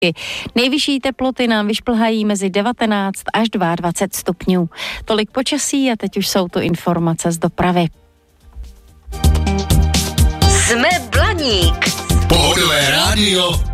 Nejvyšší teploty nám vyšplhají mezi 19 až 22 stupňů. Tolik počasí a teď už jsou tu informace z dopravy. Jsme Blaník. Pohodové rádio